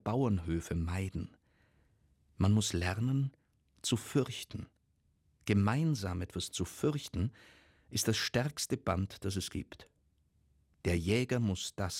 Bauernhöfe meiden. Man muss lernen, zu fürchten. Gemeinsam etwas zu fürchten, ist das stärkste Band, das es gibt. Der Jäger muss das